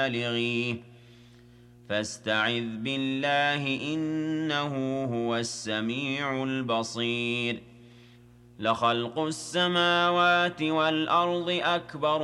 بالغيه فاستعذ بالله إنه هو السميع البصير لخلق السماوات والأرض أكبر